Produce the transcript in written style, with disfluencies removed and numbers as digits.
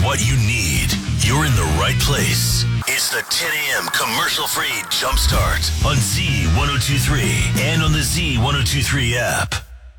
what you need, you're in the right place. It's the 10 a.m. commercial-free Jumpstart on Z1023 and on the Z1023 app.